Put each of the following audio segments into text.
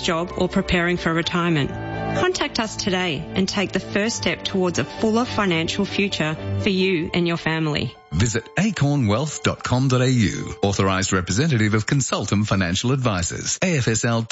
first job or preparing for retirement. Contact us today and take the first step towards a fuller financial future for you and your family. Visit acornwealth.com.au. Authorised representative of Consultum Financial Advisors. AFSL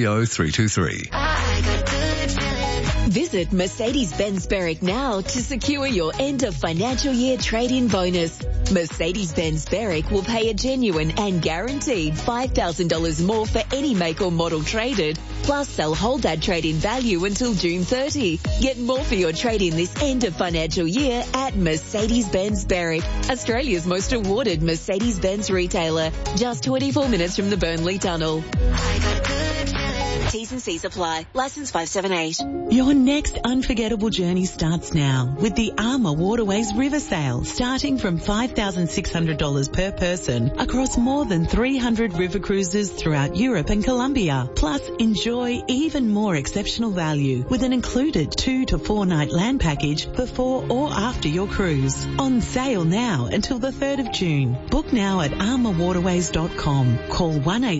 230323. Visit Mercedes-Benz Berwick now to secure your end of financial year trade-in bonus. Mercedes-Benz Berwick will pay a genuine and guaranteed $5,000 more for any make or model traded, plus they'll hold that trade-in value until June 30. Get more for your trade-in this end of financial year at Mercedes-Benz Berwick, Australia's most awarded Mercedes-Benz retailer, just 24 minutes from the Burnley Tunnel. T's and C's apply. Licence 578. Your next unforgettable journey starts now with the Armour Waterways River Sail, starting from $5,600 per person across more than 300 river cruises throughout Europe and Colombia. Plus, enjoy even more exceptional value with an included 2 to 4 night land package before or after your cruise. On sale now until the 3rd of June. Book now at armourwaterways.com. Call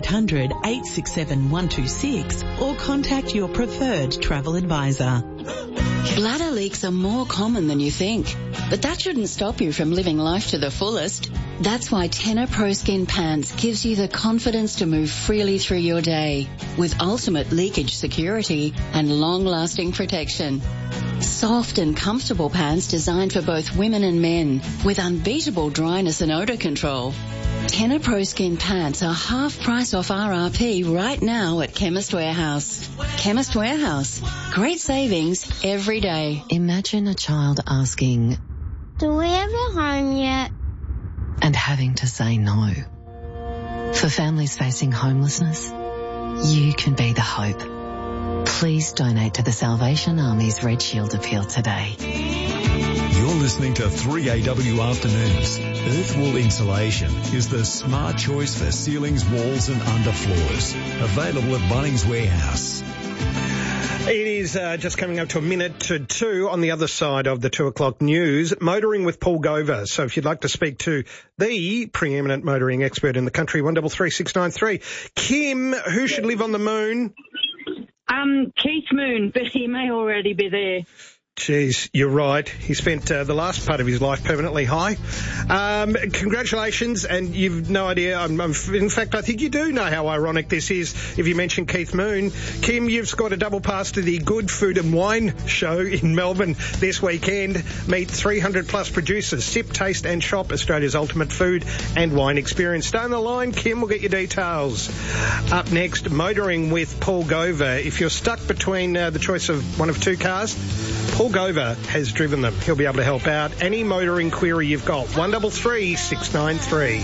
1-800-867-126 or contact your preferred travel advisor. Bladder leaks are more common than you think, but that shouldn't stop you from living life to the fullest. That's why Tenor Pro Skin Pants gives you the confidence to move freely through your day with ultimate leakage security and long-lasting protection. Soft and comfortable pants designed for both women and men with unbeatable dryness and odor control. Tenor Pro Skin Pants are half price off RRP right now at Chemist Warehouse. Chemist Warehouse. Great savings every day. Imagine a child asking, "Do we have a home yet?" and having to say no. For families facing homelessness, you can be the hope. Please donate to the Salvation Army's Red Shield appeal today. You're listening to 3AW Afternoons. Earthwall Insulation is the smart choice for ceilings, walls and underfloors. Available at Bunnings Warehouse. It is just coming up to 1:02 on the other side of the 2 o'clock news. Motoring with Paul Gover. So if you'd like to speak to the preeminent motoring expert in the country, 133693. Kim, who should live on the moon? Keith Moon, but he may already be there. Jeez, you're right. He spent the last part of his life permanently high. Congratulations, and you've no idea. In fact, I think you do know how ironic this is if you mention Keith Moon. Kim, you've scored a double pass to the Good Food and Wine show in Melbourne this weekend. Meet 300-plus producers. Sip, taste and shop Australia's ultimate food and wine experience. Stay on the line, Kim. We'll get your details. Up next, motoring with Paul Gover. If you're stuck between the choice of one of two cars, Paul Gover has driven them. He'll be able to help out. Any motoring query you've got, 133693.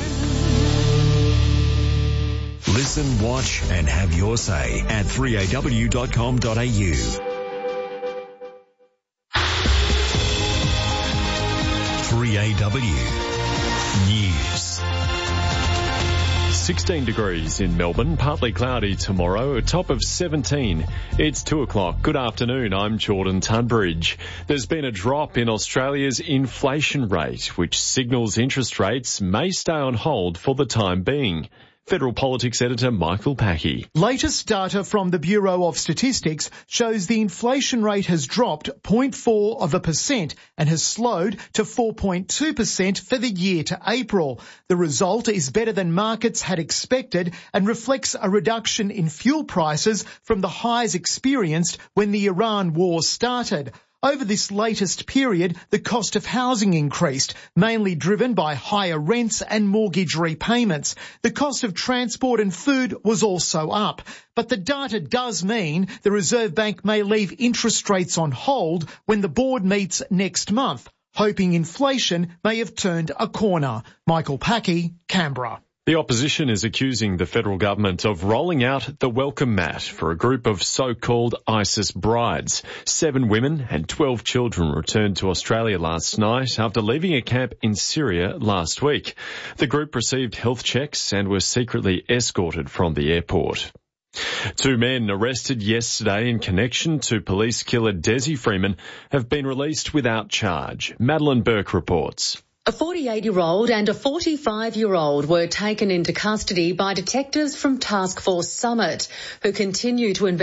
Listen, watch and have your say at 3aw.com.au. 3AW News. 16 degrees in Melbourne, partly cloudy tomorrow, a top of 17. It's 2 o'clock. Good afternoon, I'm Jordan Tunbridge. There's been a drop in Australia's inflation rate, which signals interest rates may stay on hold for the time being. Federal Politics Editor Michael Packey. Latest data from the Bureau of Statistics shows the inflation rate has dropped 0.4% and has slowed to 4.2% for the year to April. The result is better than markets had expected and reflects a reduction in fuel prices from the highs experienced when the Iran war started. Over this latest period, the cost of housing increased, mainly driven by higher rents and mortgage repayments. The cost of transport and food was also up. But the data does mean the Reserve Bank may leave interest rates on hold when the board meets next month, hoping inflation may have turned a corner. Michael Packey, Canberra. The opposition is accusing the federal government of rolling out the welcome mat for a group of so-called ISIS brides. 7 women and 12 children returned to Australia last night after leaving a camp in Syria last week. The group received health checks and were secretly escorted from the airport. 2 men arrested yesterday in connection to police killer Desi Freeman have been released without charge. Madeline Burke reports. A 48-year-old and a 45-year-old were taken into custody by detectives from Task Force Summit, who continue to investigate